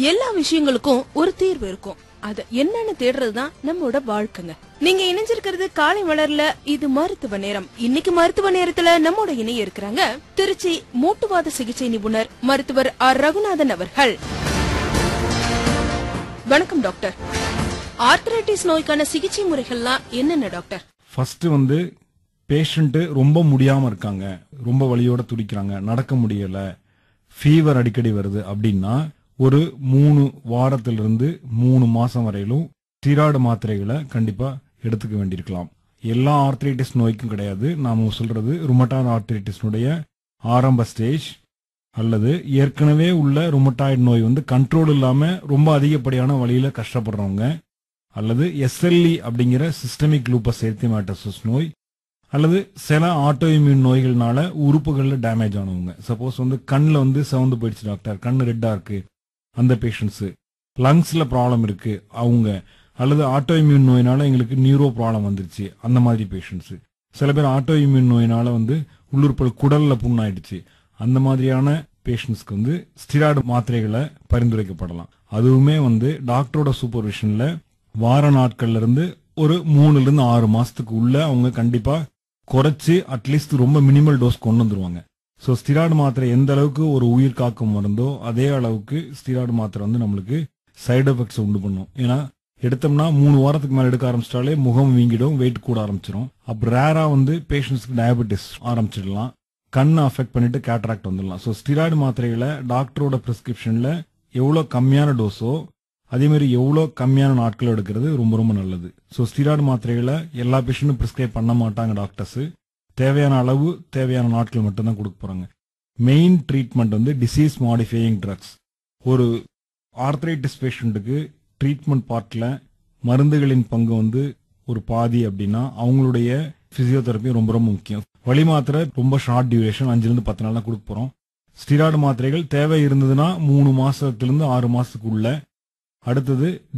எல்லா விஷயங்களுக்கும் ஒரு தீர்வு இருக்கும். அது என்னன்னு தேடுறதுதான் நம்மோட வாழ்க்கைங்க. நீங்க இணைஞ்சிருக்கிறது காலை மலர்ல. இது மருத்துவ நேரம். இன்னைக்கு மருத்துவ நேரத்துல நம்மோட இணைய இருக்கிறாங்க திருச்சி மூட்டுவாத சிகிச்சை நிபுணர் மருத்துவர் ஆர் ரகுநாதன் அவர்கள். வணக்கம் டாக்டர். ஆர்த்ரைட்டிஸ் நோய்க்கான சிகிச்சை முறைகள்லாம் என்னென்ன டாக்டர்? ஃபர்ஸ்ட் பேஷண்ட் ரொம்ப முடியாம இருக்காங்க, ரொம்ப வலியோட துடிக்கிறாங்க, நடக்க முடியல, ஃபீவர் அடிக்கடி வருது அப்படின்னா ஒரு 3 வாரத்திலிருந்து 3 மாசம் வரையிலும் ஸ்டீராய்டு மாத்திரைகளை கண்டிப்பா எடுத்துக்க வேண்டியிருக்கலாம். எல்லா ஆர்த்ரைட்டிஸ் நோய்க்கும் கிடையாது. நாம சொல்றது ருமட்டாய்டு ஆர்த்ரைட்டிஸ்னுடைய ஆரம்ப ஸ்டேஜ் அல்லது ஏற்கனவே உள்ள ருமட்டாய்டு நோய் கண்ட்ரோல் இல்லாம ரொம்ப அதிகப்படியான வழியில கஷ்டப்படுறவங்க, அல்லது எஸ்எல்இ அப்படிங்கிற சிஸ்டமிக் லூப்பஸ் எரித்தெமேட்டோசிஸ் நோய், அல்லது சில ஆட்டோ இம்யூன் நோய்கள்னால உறுப்புகள்ல டேமேஜ் ஆனவங்க. சப்போஸ் கண்ணில் செவந்து போயிடுச்சு டாக்டர், கண்ணு ரெட்டா இருக்கு, அந்த பேஷண்ட்ஸ், லங்ஸ்ல ப்ராப்ளம் இருக்கு அவங்க, அல்லது ஆட்டோ இம்யூன் நோயினால எங்களுக்கு நியூரோ ப்ராப்ளம் வந்துருச்சு, அந்த மாதிரி பேஷண்ட்ஸ். சில பேர் ஆட்டோ இம்யூன் நோயினால உள்ளுறுப்புகள் குடல்ல புண்ணாயிடுச்சு, அந்த மாதிரியான பேஷண்ட்ஸ்க்கு ஸ்டீராய்டு மாத்திரைகளை பரிந்துரைக்கப்படலாம். அதுவுமே டாக்டரோட சூப்பர்விஷன்ல வார நாட்கள்ல இருந்து ஒரு 3 இருந்து 6 மாசத்துக்கு உள்ள அவங்க கண்டிப்பா குறைச்சு அட்லீஸ்ட் ரொம்ப மினிமல் டோஸ் கொண்டு வந்துருவாங்க. ஸோ ஸ்டீராய்டு மாத்திரை எந்த அளவுக்கு ஒரு உயிர் காக்கும் மருந்தோ அதே அளவுக்கு ஸ்டீராய்டு மாத்திரை நம்மளுக்கு சைடு எஃபெக்ட்ஸ் உண்டு பண்ணும். ஏன்னா எடுத்தோம்னா 3 வாரத்துக்கு மேல எடுக்க ஆரம்பிச்சிட்டாலே முகம் வீங்கிடும், வெயிட் கூட ஆரம்பிச்சிடும். அப்ப ரேரா பேஷண்ட்ஸ்க்கு டயபெட்டிஸ் ஆரம்பிச்சிடலாம், கண்ணை அஃபெக்ட் பண்ணிட்டு கேட்ராக்ட் வந்துடலாம். ஸோ ஸ்டீராய்டு மாத்திரைகளை டாக்டரோட பிரிஸ்கிரிப்ஷன்ல எவ்வளவு கம்மியான டோஸோ அதே மாதிரி எவ்வளவு கம்மியான நாட்கள் எடுக்கிறது ரொம்ப ரொம்ப நல்லது. ஸோ ஸ்டீராய்டு மாத்திரைகளை எல்லா பேஷண்ட்டும் பிரிஸ்கிரைப் பண்ண மாட்டாங்க டாக்டர்ஸ். தேவையான அளவு தேவையான நாட்கள் மட்டும்தான் கொடுக்க போறாங்க. Main treatment disease modifying drugs. ஒரு ஆர்த்ரைட்டிஸ் பேஷண்ட்டுக்கு ட்ரீட்மெண்ட் பார்ட்ல மருந்துகளின் பங்கு ஒரு பாதி அப்படின்னா அவங்களுடைய பிசியோதெரப்பி ரொம்ப ரொம்ப முக்கியம். வலி மாத்திரை ரொம்ப ஷார்ட் டியூரேஷன், 5 இருந்து 10 நாள் தான் கொடுக்க போறோம். ஸ்டீராய்டு மாத்திரைகள் தேவை இருந்ததுன்னா 3 மாசத்திலிருந்து 6 மாசத்துக்கு உள்ள. அடுத்தது